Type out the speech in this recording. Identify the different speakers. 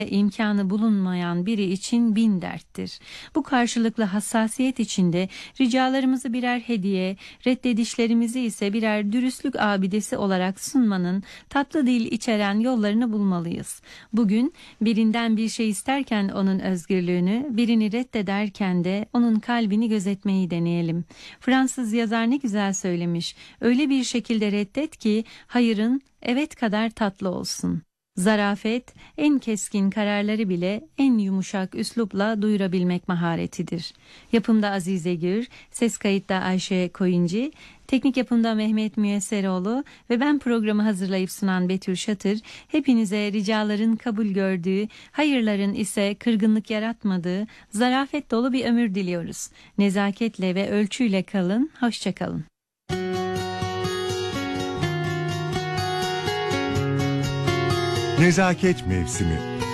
Speaker 1: imkanı bulunmayan biri için bin derttir. Bu karşılıklı hassasiyet içinde ricalarımızı birer hediye, reddedişlerimizi ise birer dürüstlük abidesi olarak sunmanın tatlı dil içeren yollarını bulmalıyız. Bugün birinden bir şey isterken onun özgürlüğünü, birini reddederken de onun kalbini gözetmeyi deneyelim. Fransız yazar ne güzel söylemiş. Öyle bir şekilde reddet ki hayırın evet kadar tatlı olsun. Zarafet, en keskin kararları bile en yumuşak üslupla duyurabilmek maharetidir. Yapımda Azize Gür, ses kayıtta Ayşe Koyuncu, teknik yapımda Mehmet Müyesseroğlu ve ben programı hazırlayıp sunan Betül Şatır, hepinize ricaların kabul gördüğü, hayırların ise kırgınlık yaratmadığı, zarafet dolu bir ömür diliyoruz. Nezaketle ve ölçüyle kalın, hoşça kalın.
Speaker 2: Nezaket mevsimi.